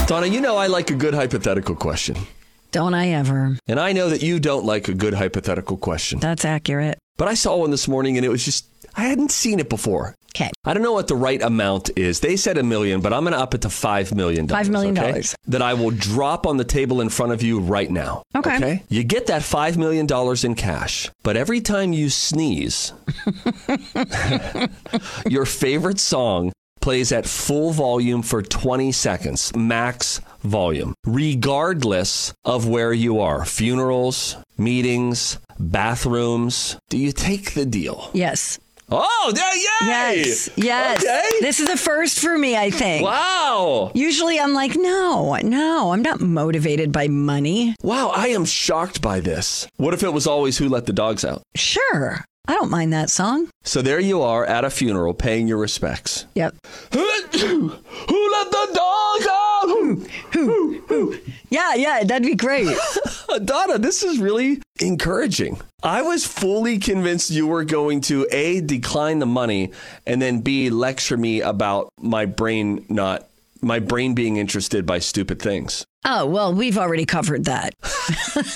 Donna, you know I like a good hypothetical question. Don't I ever? And I know that you don't like a good hypothetical question. That's accurate. But I saw one this morning and it was just, I hadn't seen it before. Okay. I don't know what the right amount is. They said $1 million, but I'm going to up it to $5 million. $5 million. Okay? That I will drop on the table in front of you right now. Okay. You get that $5 million in cash, but every time you sneeze, your favorite song plays at full volume for 20 seconds, max volume, regardless of where you are. Funerals, meetings, bathrooms. Do you take the deal? Yes. Oh, yay! Yes. Okay. This is a first for me, I think. Wow. Usually I'm like, no, I'm not motivated by money. Wow, I am shocked by this. What if it was always Who Let the Dogs Out? Sure. I don't mind that song. So there you are at a funeral paying your respects. Yep. Who let the dogs out? Yeah, that'd be great. Donna, this is really encouraging. I was fully convinced you were going to A, decline the money, and then B, lecture me about my brain being interested by stupid things. Oh, well, we've already covered that.